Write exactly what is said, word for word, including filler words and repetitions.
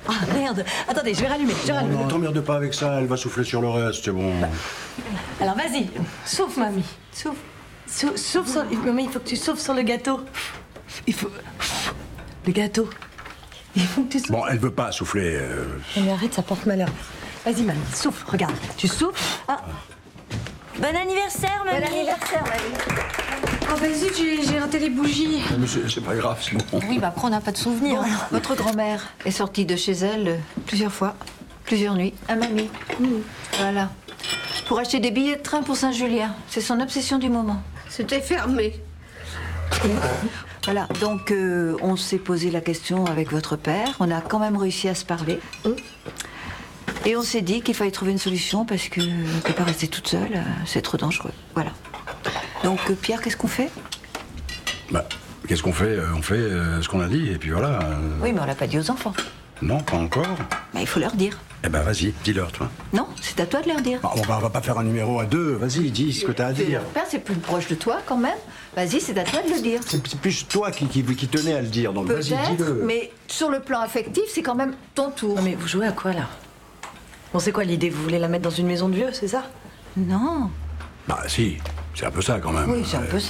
Ah merde. Attendez, je vais rallumer, je vais Non, rallumer. non, t'emmerde pas avec ça, elle va souffler sur le reste, c'est bon. Alors vas-y, souffle, mamie. Souffle. Sou- souffle sur... Mamie, il faut que tu souffles sur le gâteau. Il faut... Le gâteau. Il faut que tu souffles. Bon, elle veut pas souffler. euh, Mais arrête, ça porte malheur. Vas-y, mamie, souffle, regarde. Tu souffles. Ah, Bon anniversaire, mamie. bon anniversaire, mamie. Oh, bah zut, j'ai j'ai raté les bougies. Mais c'est c'est pas grave, c'est bon. Oui, bah après, on n'a pas de souvenirs. Votre grand-mère est sortie de chez elle euh, plusieurs fois, plusieurs nuits, à mamie. Voilà. Pour acheter des billets de train pour Saint-Julien. C'est son obsession du moment. C'était fermé. Voilà, donc euh, on s'est posé la question avec votre père. On a quand même réussi à se parler. Et on s'est dit qu'il fallait trouver une solution parce que ne peut pas rester toute seule. euh, C'est trop dangereux. Voilà. Donc euh, Pierre, qu'est-ce qu'on fait? Bah, qu'est-ce qu'on fait? Euh, On fait euh, ce qu'on a dit, et puis voilà. euh, Oui, mais on l'a pas dit aux enfants. Non, pas encore. Mais il faut leur dire. Eh ben, vas-y, dis-leur, toi. Non, c'est à toi de leur dire. Bah, on, va, on va pas faire un numéro à deux, vas-y, dis ce que t'as à dire. Père, c'est plus proche de toi quand même. Vas-y, c'est à toi de le dire. C'est c'est plus toi qui, qui, qui tenais à le dire, donc vas-y, Peut-être, dis-le. mais sur le plan affectif, c'est quand même ton tour. Non, mais vous jouez à quoi, là? Bon, c'est quoi l'idée? Vous voulez la mettre dans une maison de vieux, c'est ça? Non. Bah, si, c'est un peu ça quand même. Oui, c'est un peu ça.